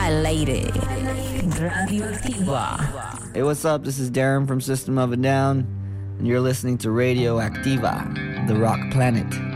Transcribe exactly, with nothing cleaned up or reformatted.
al aire. Radioactiva. Hey, what's up? This is Darren from System of a Down, and you're listening to Radio Activa, the rock planet.